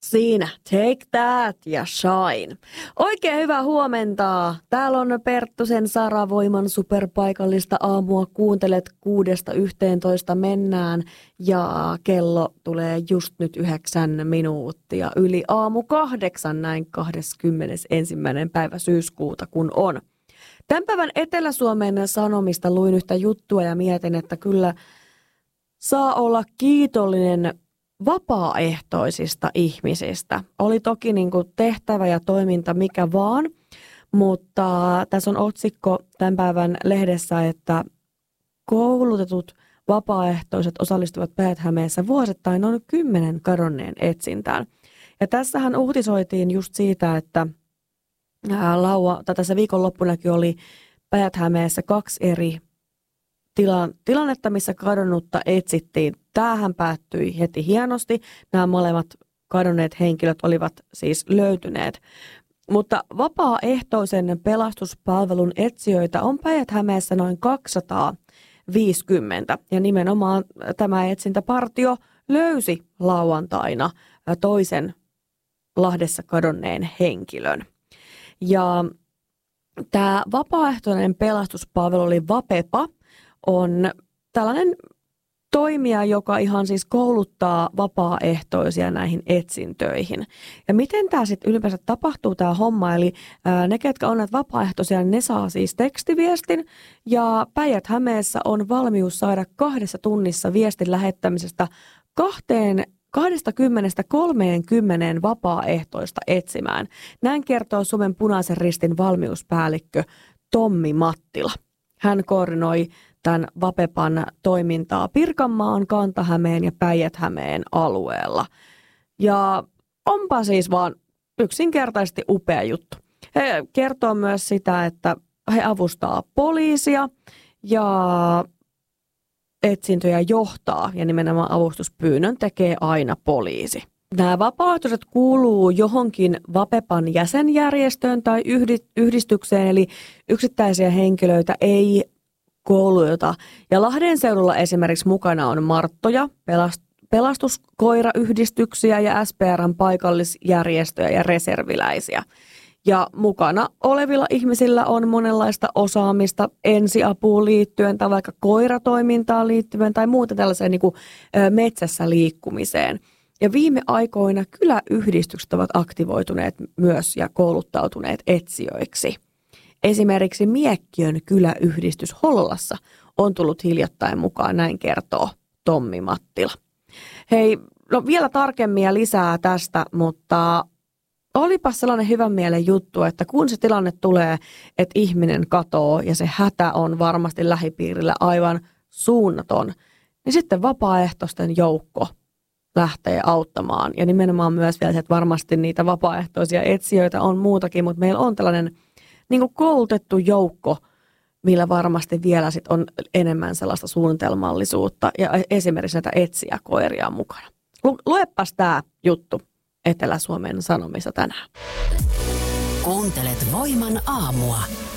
Siinä Take That ja Shine. Oikein hyvää huomenta. Täällä on Perttusen Sara Voiman superpaikallista aamua. Kuuntelet 6–11 mennään ja kello tulee just nyt 9 minuuttia yli aamu 8, näin 21. päivä syyskuuta kun on. Tämän päivän Etelä-Suomen Sanomista luin yhtä juttua ja mietin, että kyllä saa olla kiitollinen vapaaehtoisista ihmisistä. Oli toki niin kuin tehtävä ja toiminta mikä vaan, mutta tässä on otsikko tämän päivän lehdessä, että koulutetut vapaaehtoiset osallistuvat Päijät-Hämeessä vuosittain noin 10 kadonneen etsintään. Ja tässähän uutisoitiin just siitä, että tässä viikonloppunakin oli Päijät-Hämeessä 2 eri tilannetta, missä kadonnutta etsittiin. Tämähän päättyi heti hienosti. Nämä molemmat kadonneet henkilöt olivat siis löytyneet. Mutta vapaaehtoisen pelastuspalvelun etsijöitä on Päijät-Hämeessä noin 250. Ja nimenomaan tämä etsintäpartio löysi lauantaina toisen Lahdessa kadonneen henkilön. Ja tämä vapaaehtoinen pelastuspalvelu eli VAPEPA on tällainen toimija, joka ihan siis kouluttaa vapaaehtoisia näihin etsintöihin. Ja miten tämä sitten ylipäänsä tapahtuu tämä homma, eli ne, ketkä on näitä vapaaehtoisia, ne saa siis tekstiviestin ja Päijät-Hämeessä on valmius saada 2 tunnissa viestin lähettämisestä 20–30 vapaaehtoista etsimään. Näin kertoo Suomen Punaisen Ristin valmiuspäällikkö Tommi Mattila. Hän koordinoi tämän VAPEPan toimintaa Pirkanmaan, Kanta-Hämeen ja Päijät-Hämeen alueella. Ja onpa siis vaan yksinkertaisesti upea juttu. He kertoo myös sitä, että he avustaa poliisia ja etsintöjä johtaa ja nimenomaan avustuspyynnön tekee aina poliisi. Nämä vapaaehtoiset kuuluu johonkin VAPEPan jäsenjärjestöön tai yhdistykseen, eli yksittäisiä henkilöitä ei kouluteta. Ja Lahden seudulla esimerkiksi mukana on Marttoja, pelastuskoirayhdistyksiä ja SPR:n paikallisjärjestöjä ja reserviläisiä. Ja mukana olevilla ihmisillä on monenlaista osaamista ensiapuun liittyen tai vaikka koiratoimintaan liittyen tai muuta tällaiseen niin kuin metsässä liikkumiseen. Ja viime aikoina kyläyhdistykset ovat aktivoituneet myös ja kouluttautuneet etsijöiksi. Esimerkiksi Miekkiön kyläyhdistys Hollolassa on tullut hiljattain mukaan, näin kertoo Tommi Mattila. Hei, no vielä tarkemmin ja lisää tästä, mutta olipa sellainen hyvän mielen juttu, että kun se tilanne tulee, että ihminen katoo ja se hätä on varmasti lähipiirillä aivan suunnaton, niin sitten vapaaehtoisten joukko lähtee auttamaan. Ja nimenomaan myös vielä, että varmasti niitä vapaaehtoisia etsijöitä on muutakin, mutta meillä on tällainen niin kuin koulutettu joukko, millä varmasti vielä sit on enemmän sellaista suunnitelmallisuutta ja esimerkiksi näitä etsijäkoiria mukana. Luepas tämä juttu Etelä-Suomen Sanomissa tänään. Kuuntelet Voiman aamua.